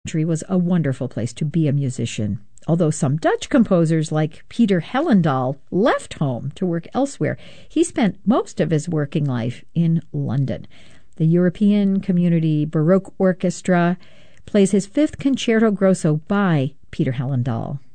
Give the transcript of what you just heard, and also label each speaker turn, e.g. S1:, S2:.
S1: country was a wonderful place to be a musician. Although some Dutch composers like Peter Hellendaal left home to work elsewhere, he spent most of his working life in London. The European Community Baroque Orchestra plays his fifth Concerto Grosso by Peter Hellendaal.